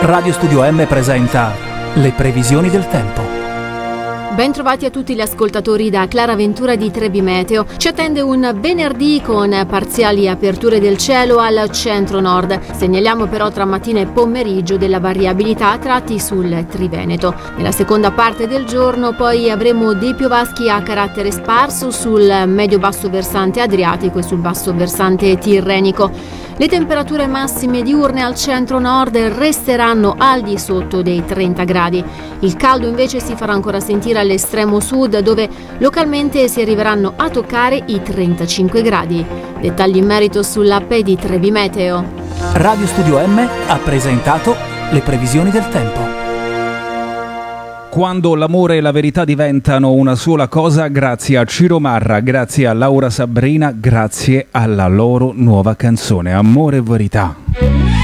Radio Studio M presenta le previsioni del tempo. Ben trovati a tutti gli ascoltatori da Clara Ventura di Trebi Meteo. Ci attende un venerdì con parziali aperture del cielo al centro-nord. Segnaliamo però tra mattina e pomeriggio della variabilità a tratti sul Triveneto. Nella seconda parte del giorno poi avremo dei piovaschi a carattere sparso sul medio-basso versante adriatico e sul basso versante tirrenico. Le temperature massime diurne al centro-nord resteranno al di sotto dei 30 gradi. Il caldo invece si farà ancora sentire all'estremo sud, dove localmente si arriveranno a toccare i 35 gradi. Dettagli in merito sull'app di Trebi Meteo. Radio Studio M ha presentato le previsioni del tempo. Quando l'amore e la verità diventano una sola cosa, grazie a Ciro Marra, grazie a Laura Sabrina, grazie alla loro nuova canzone Amore e Verità.